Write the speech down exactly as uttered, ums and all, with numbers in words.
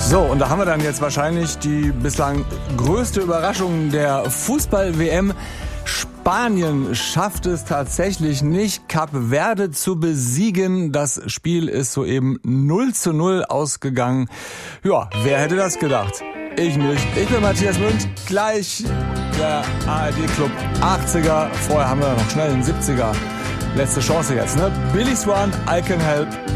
So, und da haben wir dann jetzt wahrscheinlich die bislang größte Überraschung der Fußball-W M. Spanien schafft es tatsächlich nicht, Kap Verde zu besiegen. Das Spiel ist soeben null zu null ausgegangen. Ja, wer hätte das gedacht? Ich nicht. Ich bin Matthias Münch, gleich der A R D-Club achtziger. Vorher haben wir noch schnell einen siebziger. Letzte Chance jetzt, ne? Billy Swan, I Can Help.